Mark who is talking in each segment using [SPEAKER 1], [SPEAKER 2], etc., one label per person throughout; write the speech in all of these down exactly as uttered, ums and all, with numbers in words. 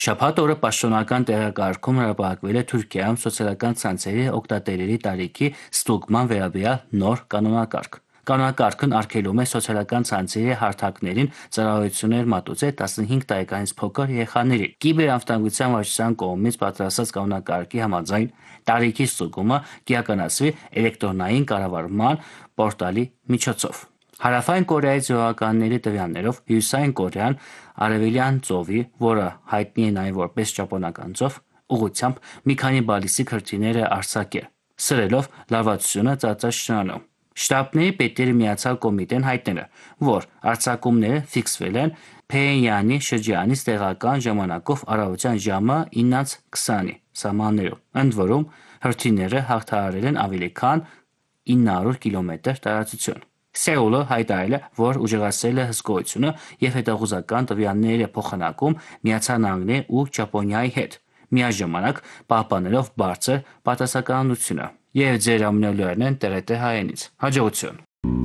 [SPEAKER 1] Շաբաթ օրը պաշտոնական տեղեկարգում հրապարակվել է Թուրքիայում սոցիալական ցանցերի օգտատերերի տարիքի ստուգման վերաբերյալ նոր կանոնակարգ։ Կանոնակարգն արգելում է սոցիալական ցանցերի հարթակներին ծառայություններ մատուցել տասնհինգ տարեկանից փոքր երեխաների։ Կիբերանվտանգության վարչության կողմից պատրաստած կանոնակարգի համաձայն տարիքի ստուգումը կիրականացվի էլեկտրոնային կառավարման պորտալի միջոցով։ Հարավային Կորեայի զորականների տվյալներով Հյուսիսային Կորեան Արևելյան ծովի, որը հայտնի է նաև որպես ճապոնական ծով, ուղղությամբ մի քանի բալիստիկ հրթիռներ է արձակել, սրելով լարվածությունը ծածկաշրջանում։ Շտաբների պետերի միացյալ կոմիտեն հայտնել է, որ արձակումները ֆիքսվել են Փեյանյանի շրջանից տեղական ժամանակով առավոտյան ժամը իննից քսանի սահմաններում, ընդ որում հրթիռները հաղթահարել են ավելի քան ինը հարյուր կիլոմետր տարածություն։ Սեուլը հայտարարել է, որ ուժեղացրել է հսկողությունը և հետախուզական տվյալներ է փոխանակում Միացյալ Նահանգների ու Ճապոնիայի հետ, միաժամանակ պահպանելով բարձր պատասխանատվությունը։ Եվ ձեր ամենալուրն են Տ Ր Տ հայերենից։ Հաջողություն։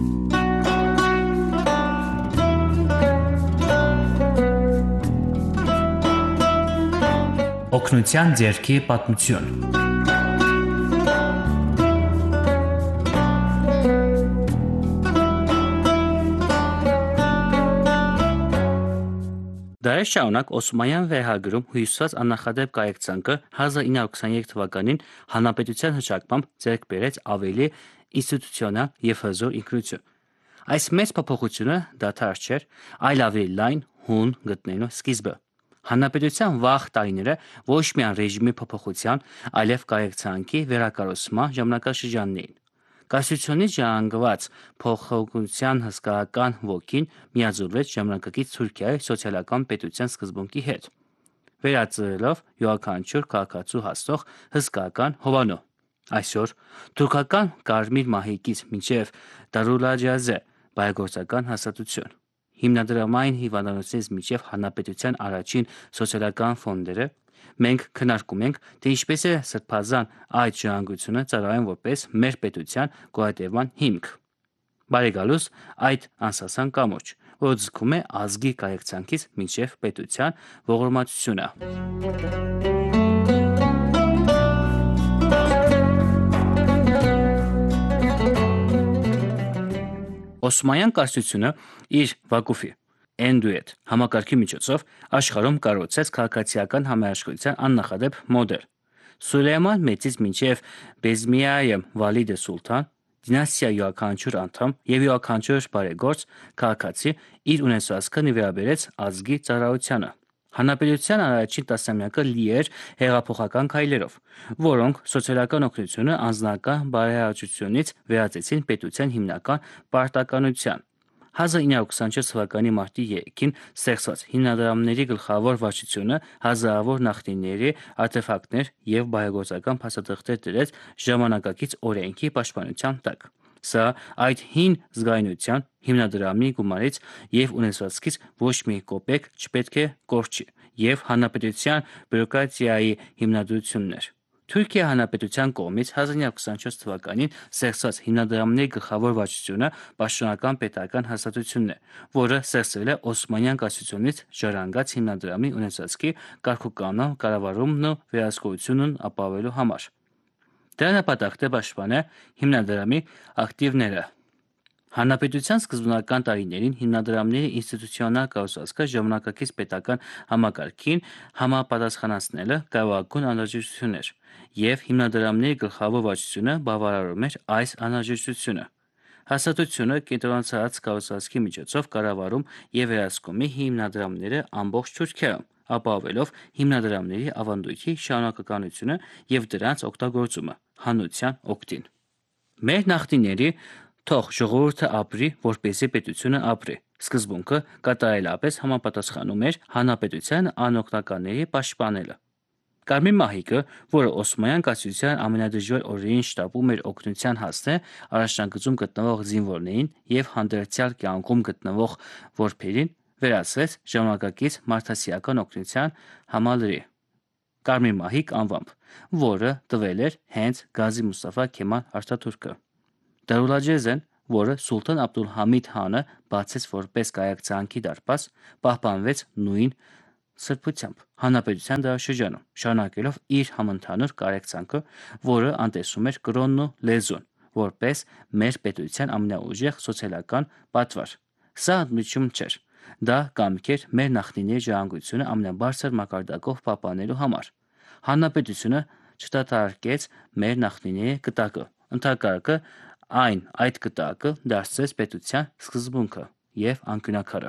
[SPEAKER 1] Օգնության ձեռքի պատմություն։ Դարեր շարունակ Օսմանյան վերհագրում հույսված աննախադեպ կարեկցանքը հազար ինը հարյուր քսաներեք թվականին հանրապետության հռչակմամբ ձեռք բերեց ավելի ինստիտուցիոնալ և հզոր ինքնություն։ Այս մեծ փոփոխությունը դադար չէր, այլ ավելի լայն հուն գտնելու սկիզբը։ Հանրապետության վաղ տարիները ոչ միայն ռեժիմի փոփոխության, այլև կարեկցանքի վերակառուցման ժամանակաշրջանն էին։ Կայսրությունից ժառանգված փոխհեղափոխության հսկայական ոգին միաձուլվեց ժամանակակից Թուրքիայի սոցիալական պետության սկզբունքի հետ, վերածվելով յուրաքանչյուր քաղաքացու հասնող հսկայական հովանու։ Այսօր թուրքական կարմիր մահիկից մինչև Դարուլաջազե բարեգործական հաստատություն, հիմնադրամային հիվանդանոցներից մինչև հանրապետության առաջին սոցիալական ֆոնդերը, մենք քննարկում ենք, թե ինչպես է սրբազան այդ ժառանգությունը ծառայում որպես մեր պետության գոյատևման հիմք։ Բարեկալուս այդ անսասան կամուրջ, որը ձգում է ազգի կարեկցանքից մինչև պետության ողորմածությունը։ Օսմանյան կայսրությունը իր Վակուֆի Էնդուետ համակարգի միջոցով աշխարհում կառուցեց քաղաքացիական համերաշխության աննախադեպ մոդել։ Սուլեյման Մեծից մինչև Բեզմիայը Վալիդը Սուլթան դինաստիայի յուրաքանչյուր անդամ և յուրաքանչյուր բարեգործ քաղաքացի իր ունեցվածքը նվիրաբերեց ազգի ծառայությանը։ Հանրապետության առաջին տասնամյակը լի էր հեղափոխական քայլերով, որոնք սոցիալական օգնությունը անձնական բարեհաճությունից վերածեցին պետության հիմնական պարտականության։ հազար ինը հարյուր քսանչորս թվականի մարտի երեքին ստեղծված հիմնադրամների գլխավոր վարչությունը հազարավոր նախնիների արտեֆակտներ և բարեգործական փաստաթղթեր դրեց ժամանակակից օրենքի պաշտպանության տակ։ Սա այդ հին զգայունության հիմնադրամի գումարից և ունեցվածքից ոչ մի կոպեկ չպետք է կորչի և հանրապետության բյուրոկրատիայի հիմնադրությունն էր։ Թուրքիայի հանրապետության կողմից հազար ինը հարյուր քսանչորս թվականին ստեղծված հիմնադրամների գլխավոր վարչությունը պաշտոնական պետական հաստատությունն է, որը ստեղծվել է Օսմանյան կայսրությունից ժառանգած հիմնադրամի ունեցվածքի կարգուկանոնը կառավարումն ու վերահսկողությունն ապահովելու համար։ Դրա նպատակն է պաշտպանել հիմնադրամի ակտիվները։ Հանրապետության սկզբնական տարիներին հիմնադրամների ինստիտուցիոնալ կառուցվածքը ժամանակակից պետական համակարգին համապատասխանեցնելը կարևորագույն անհրաժեշտություն էր, և հիմնադրամների գլխավոր վարչությունը բավարարում էր այս անհրաժեշտությունը։ Հաստատությունը կենտրոնացած կառուցվածքի միջոցով կառավարում և վերահսկում է հիմնադրամները ամբողջ Թուրքիայում, ապահովելով հիմնադրամների ավանդույթի շարունակականությունը և դրանց օգտագործումը հանրության օգտին։ Մեր նախնիների «թող ժողովուրդը ապրի, որպեսզի պետությունը ապրի» սկզբունքը կատարելապես համապատասխանում էր հանրապետության անօգնականների պաշտպանելը։ Կարմիր մահիկը, որը Օսմանյան կայսրության ամենադժվար օրերին շտապում էր օգնության հասնել առաջնագծում գտնվող զինվորներին և հանդերձյալ կյանքում գտնվող որբերին, վերածվեց ժամանակակից մարդասիրական օգնության համալրի՝ Կարմիր մահիկ անվամբ, որը տվել էր հենց Գազի Մուստաֆա Քեմալ Աթաթուրքը։ Դարուլաջեզեն, որը Սուլթան Աբդուլհամիդ խանը բացեց որպես կարեկցանքի դարպաս, պահպանվեց նույն սրբությամբ հանրապետության դարաշրջանում, շարունակելով իր համընդհանուր կարեկցանքը, որը անտեսում էր կրոնն ու լեզուն, որպես մեր պետության ամենաուժեղ սոցիալական պատվար։ Սա ընդմիջում չէր։ Դա կամք էր մեր նախնիների ժառանգությունը ամենաբարձր մակարդակով պահպանելու համար։ Հանրապետությունը չդադարեցրեց մեր նախնիների կտակը, ընդհակառակը այն այդ կտակը դարձրեց պետության սկզբունքը և անկյունաքարը։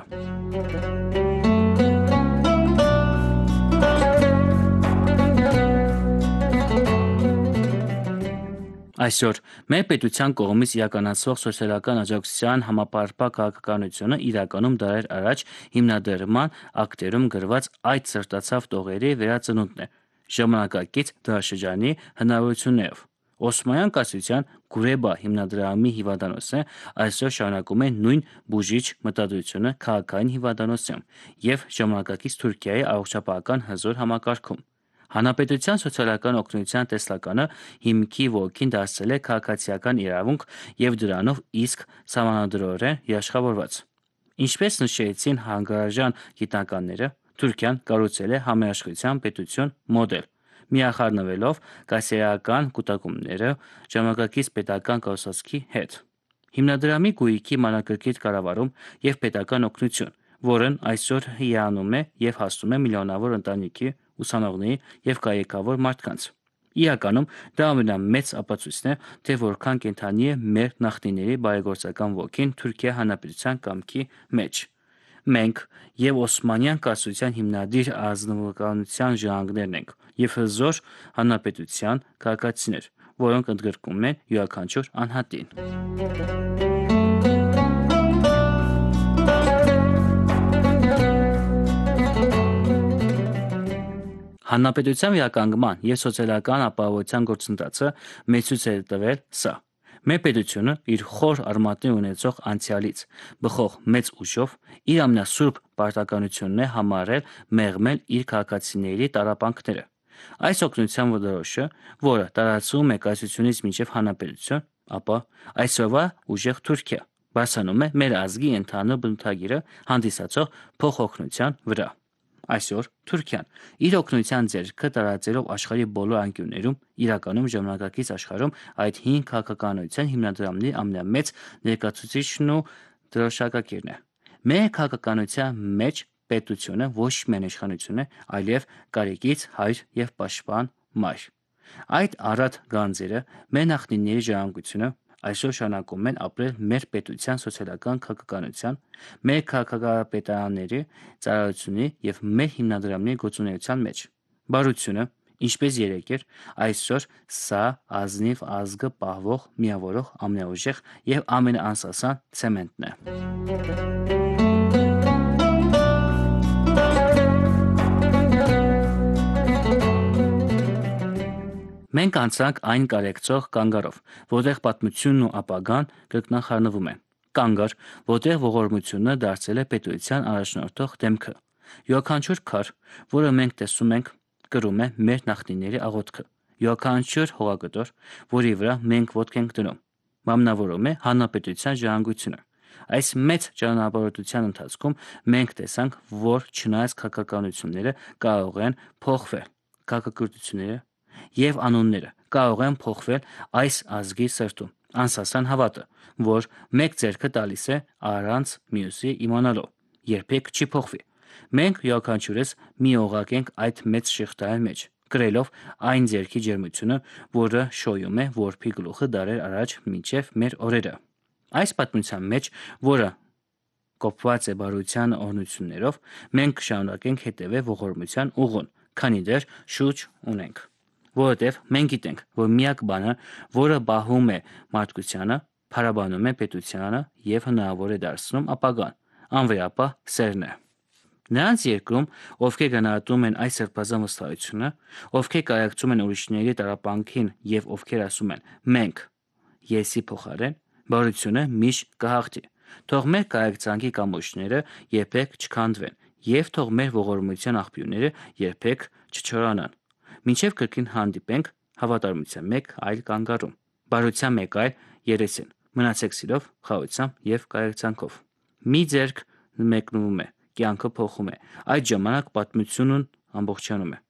[SPEAKER 1] Այսօր մեր պետության կողմից իրականացվող սոցիալական աջակցության համապարփակ քաղաքականությունը իրականում դարեր առաջ հիմնադրման ակտերում գրված այդ սրտացավ տողերի վերածնունդն է՝ ժամանակակից դարաշրջանի հնարավորություններով։ Օսմանյան կայսրության Գուրեբա հիմնադրամի հիվանդանոցը այսօր շարունակում է նույն բուժիչ մտադրությունը քաղաքային հիվանդանոցում և ժամանակակից Թուրքիայի առողջապահական հզոր համակարգում։ Հանրապետության սոցիալական օգնության տեսլականը հիմքի ոգին դարձել է քաղաքացիական իրավունք և դրանով իսկ սահմանադրորեն երաշխավորված։ Ինչպես նշեցին հանգարժան գիտնականները, Թուրքիան կառուցել է համերաշխության պետություն մոդել՝ միախառնվելով կայսերական կուտակումների ժամանակակից պետական կառուցվածքի հետ։ Հիմնադրամի գույքի մանրակրկիտ կառավարում և պետական օգնություն, որն այսօր հիանում է և հասնում է միլիոնավոր ընտանիքի, ուսանողների և կարիքավոր մարդկանց։ Իրականում դա ամենամեծ ապացույցն է, թե որքան կենդանի է մեր նախնիների բարեգործական ոգին Թուրքիայի Հանրապետության կամքի մեջ։ Մենք և Օսմանյան կայսրության հիմնադիր ազնվականության ժառանգներն ենք և հզոր հանրապետության քաղաքացիներ, որոնք ընդգրկում են յուրաքանչյուր անհատին։ Հանրապետության վերականգնման և սոցիալական ապահովության գործընթացը մեզ ցույց է տվել սա. մեր պետությունը իր խոր արմատներ ունեցող անցյալից բխող մեծ ուժով իր ամենասուրբ պարտականությունն է համարել մեղմել իր քաղաքացիների տառապանքները։ Այս օգնության դրոշը, որը տարածվում է կայսրությունից մինչև հանրապետություն, ապա այսօրվա ուժեղ Թուրքիա, բարձրանում է մեր ազգի ընդհանուր բնութագիրը հանդիսացող փոխօգնության վրա։ Այսօր Թուրքիան իր օգնության ձեռքը տարածելով աշխարհի բոլոր անկյուններում, իրականում ժամանակակից աշխարհում այդ հին քաղաքականության հիմնադրամների ամենամեծ ներկայացուցիչն ու դրոշակակիրն է։ Մեր քաղաքականության մեջ պետությունը ոչ միայն իշխանություն է, այլև կարիքից հայր և պաշտպան մայր։ Այդ առատ գանձերը, մեր նախնիների ժառանգությունը, այսօր շարունակում են ապրել մեր պետության սոցիալական քաղաքականության, մեր քաղաքապետարանների ծառայությունների և մեր հիմնադրամների գործունեության մեջ։ Բարությունը, ինչպես երեկ էր, այսօր սա ազնիվ ազգը պահվող, միավորող, ամենաուժեղ և ամենաանսասան ցեմենտն է։ Մենք անցանք այն կարեկցող կանգառով, որտեղ պատմությունն ու ապագան կրկնախառնվում են։ Կանգառ, որտեղ ողորմությունը դարձել է պետության առաջնորդող դեմքը։ Յուրաքանչյուր քար, որը մենք տեսնում ենք, կրում է մեր նախնիների աղոթքը։ Յուրաքանչյուր հողակտոր, որի վրա մենք ոտք ենք դնում, մարմնավորում է հանրապետության ժառանգությունը։ Այս մեծ ճանապարհորդության ընթացքում մենք տեսանք, որ չնայած քաղաքականությունները կարող են փոխվել, քաղաքակրթությունները և անունները կարող են փոխվել, այս ազգի սրտում անսասան հավատը, որ մեկ ձեռքը տալիս է առանց մյուսի իմանալու, երբեք չի փոխվի։ Մենք յուրաքանչյուրս մի օղակ ենք այդ մեծ շղթայի մեջ, կրելով այն ձեռքի ջերմությունը, որը շոյում է որբի գլուխը դարեր առաջ մինչև մեր օրերը։ Այս պատմության մեջ, որը կոփված է բարության օրհնություններով, մենք կշարունակենք հետևել ողորմության ուղուն, քանի դեռ շուրջ ունենք։ Որովհետև մենք գիտենք, որ միակ բանը, որը բահում է մարդկությանը, փարաբանում է պետությանը և հնարավոր է դարձնում ապագան, անվերապահ սերն է։ Նրանց երկրում, ովքեր գնահատում են այս սրբազան վստահությունը, ովքեր կարեկցում են ուրիշների տառապանքին և ովքեր ասում են «մենք» «եսի» փոխարեն, բարությունը միշտ կհաղթի։ Թող մեր կարեկցանքի կամուրջները երբեք չքանդվեն, և թող մեր ողորմության աղբյուրները երբեք չչորանան։ Մինչև կրկին հանդիպենք հավատարմության մեկ այլ կանգառում, բարության մեկ այլ երեսին։ Մնացեք սիրով, խաղաղությամբ և կարեկցանքով։ Մի ձեռք մեկնվում է կյանքը փոխում է։ Այդ ժամանակ պատմությունն ամբողջանում է։